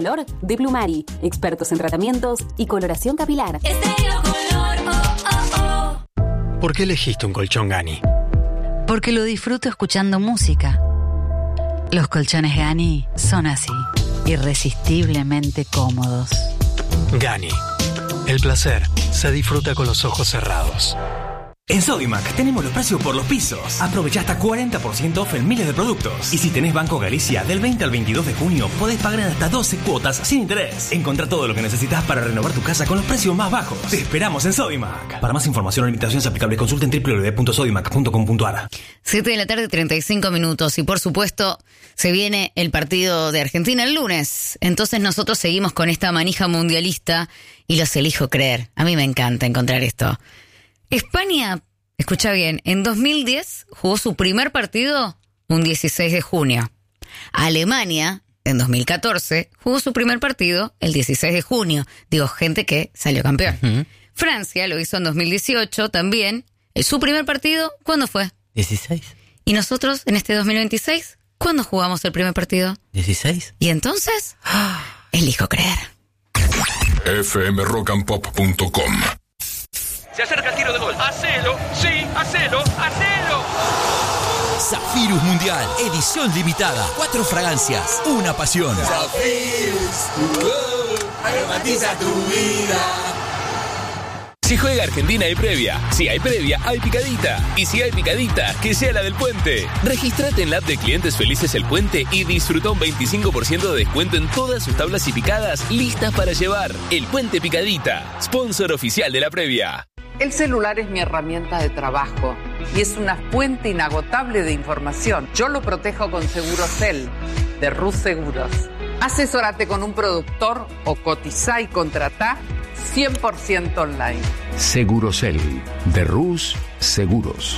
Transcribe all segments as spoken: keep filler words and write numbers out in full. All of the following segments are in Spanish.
color de Plumari. Expertos en tratamientos y coloración capilar. Estéreo Color, oh, oh, oh. ¿Por qué elegiste un colchón Gani? Porque lo disfruto escuchando música. Los colchones Gani son así, irresistiblemente cómodos. Gani. El placer se disfruta con los ojos cerrados. En Sodimac tenemos los precios por los pisos. Aprovecha hasta cuarenta por ciento off en miles de productos. Y si tenés Banco Galicia, del veinte al veintidós de junio podés pagar en hasta doce cuotas sin interés. Encontrá todo lo que necesitas para renovar tu casa con los precios más bajos. Te esperamos en Sodimac. Para más información o limitaciones aplicables, consulta en doble u doble u doble u punto sodimac punto com punto a r. siete de la tarde, treinta y cinco minutos. Y por supuesto, se viene el partido de Argentina el lunes. Entonces nosotros seguimos con esta manija mundialista y los elijo creer. A mí me encanta encontrar esto. España, escucha bien, en dos mil diez jugó su primer partido un dieciséis de junio. Alemania, en dos mil catorce, jugó su primer partido el dieciséis de junio. Digo, gente que salió campeón. Uh-huh. Francia lo hizo en dos mil dieciocho también. Su primer partido, ¿cuándo fue? dieciséis. ¿Y nosotros en este dos mil veintiséis? ¿Cuándo jugamos el primer partido? dieciséis. ¿Y entonces? Elijo creer. F M rock and pop punto com. Se acerca el tiro de gol. ¡Hacelo! ¡Sí! ¡Hacelo! ¡Hacelo! Zafirus Mundial, edición limitada. Cuatro fragancias, una pasión. Zafirus, uh, aromatiza tu vida. Si juega Argentina hay previa, si hay previa hay picadita, y si hay picadita, que sea la del Puente. Registrate en la app de Clientes Felices El Puente y disfruta un veinticinco por ciento de descuento en todas sus tablas y picadas listas para llevar. El Puente Picadita, sponsor oficial de la previa. El celular es mi herramienta de trabajo y es una fuente inagotable de información. Yo lo protejo con Segurosel, de Rus Seguros. Asesórate con un productor o cotizá y contratá cien por ciento online. Segurosel, de Rus Seguros.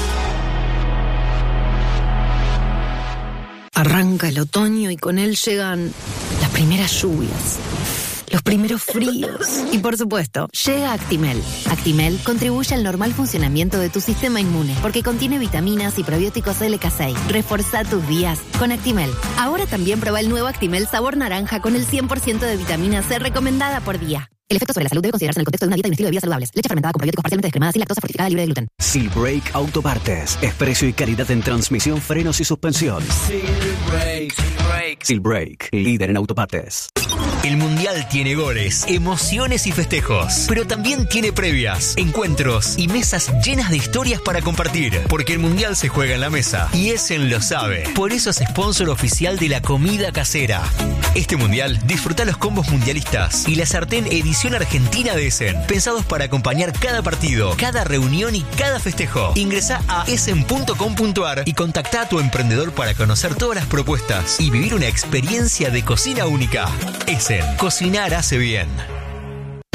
Arranca el otoño y con él llegan las primeras lluvias, los primeros fríos y, por supuesto, llega Actimel. Actimel contribuye al normal funcionamiento de tu sistema inmune porque contiene vitaminas y probióticos L K seis. Reforzá tus días con Actimel. Ahora también prueba el nuevo Actimel sabor naranja con el cien por ciento de vitamina C recomendada por día. El efecto sobre la salud debe considerarse en el contexto de una dieta y un estilo de vida saludables. Leche fermentada con probióticos parcialmente descremada sin lactosa fortificada libre de gluten. Silbrake Autopartes. Es precio y calidad en transmisión, frenos y suspensión. Silbrake. Silbrake, líder en autopartes. El Mundial tiene goles, emociones y festejos, pero también tiene previas, encuentros y mesas llenas de historias para compartir. Porque el Mundial se juega en la mesa y Essen lo sabe. Por eso es sponsor oficial de la comida casera. Este Mundial disfruta los combos mundialistas y la sartén edición argentina de Essen, pensados para acompañar cada partido, cada reunión y cada festejo. Ingresá a essen punto com punto a r y contactá a tu emprendedor para conocer todas las propuestas y vivir una experiencia de cocina única. Essen, cocinar hace bien.